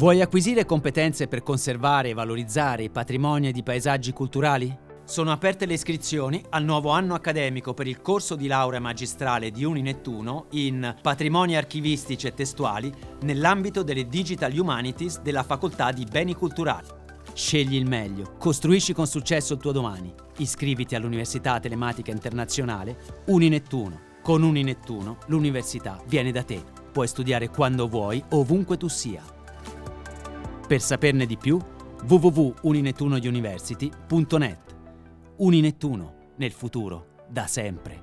Vuoi acquisire competenze per conservare e valorizzare i patrimoni ed i paesaggi culturali? Sono aperte le iscrizioni al nuovo anno accademico per il corso di laurea magistrale di Uninettuno in Patrimoni archivistici e testuali nell'ambito delle Digital Humanities della Facoltà di Beni Culturali. Scegli il meglio, costruisci con successo il tuo domani. Iscriviti all'Università Telematica Internazionale Uninettuno. Con Uninettuno l'università viene da te. Puoi studiare quando vuoi, ovunque tu sia. Per saperne di più, www.uninettunouniversity.net. Uninettuno, nel futuro, da sempre.